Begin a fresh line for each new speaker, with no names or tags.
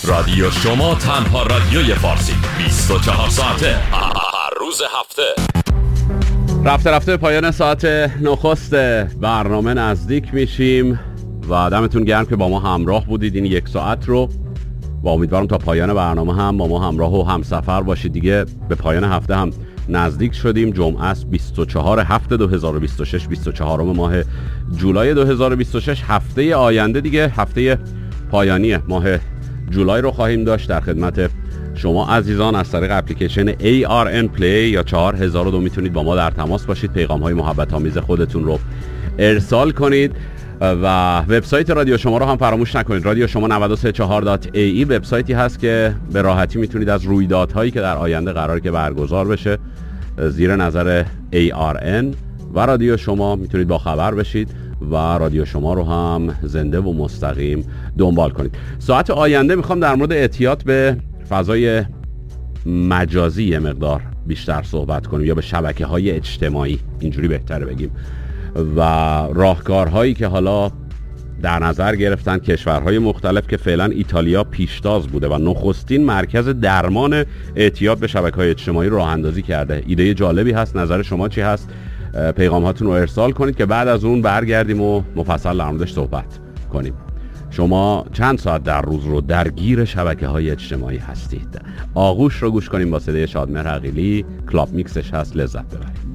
رادیو شما تنها رادیوی فارسی 24 ساعته هر روز هفته.
رفته پایان ساعت نخست برنامه نزدیک میشیم و دمتون گرم که با ما همراه بودید این یک ساعت رو و امیدوارم تا پایان برنامه هم با ما همراه و همسفر باشید. دیگه به پایان هفته هم نزدیک شدیم. جمعه است 24 هفته 2026، 24 ماه جولای 2026. هفته آینده دیگه هفته پایانی ماه جولای رو خواهیم داشت. در خدمت شما عزیزان از طریق اپلیکیشن ARN Play یا 4002 میتونید با ما در تماس باشید، پیغام های محبت آمیز خودتون رو ارسال کنید و وبسایت رادیو شما رو هم فراموش نکنید. رادیو شما 934.ae وبسایتی هست که به راحتی میتونید از رویدادهایی که در آینده قراره که برگزار بشه زیر نظر ARN و رادیو شما میتونید با خبر بشید و رادیو شما رو هم زنده و مستقیم دنبال کنید. ساعت آینده میخوام در مورد اعتیاد به فضای مجازی یه مقدار بیشتر صحبت کنیم، یا به شبکه‌های اجتماعی اینجوری بهتره بگیم، و راهکارهایی که حالا در نظر گرفتن کشورهای مختلف که فعلا ایتالیا پیشتاز بوده و نخستین مرکز درمان اعتیاد به شبکه‌های اجتماعی راه اندازی کرده. ایده جالبی هست. نظر شما چی هست؟ پیغام هاتون رو ارسال کنید که بعد از اون برگردیم و مفصل در موردش صحبت کنیم. شما چند ساعت در روز رو درگیر شبکه‌های اجتماعی هستید؟ آغوش رو گوش کنیم با صدای شادمهر عقیلی. کلاب میکسش هست، لذت ببرید.